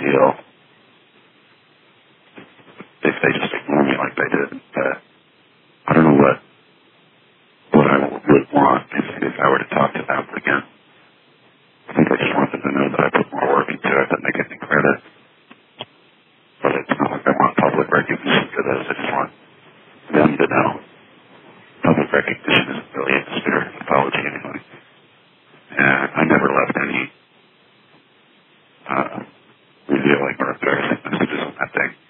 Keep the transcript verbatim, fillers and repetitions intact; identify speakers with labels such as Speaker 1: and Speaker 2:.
Speaker 1: feel if they just ignore me like they did. But I don't know what what I would want if, if I were to talk to them again. I think I just want them to know that I put more work into it than they get me credit. But it's not like I want public recognition for this. I just want them to know. Public recognition isn't really in the spirit of apology anyway. And I never left any uh, revealing or embarrassing messages on that thing.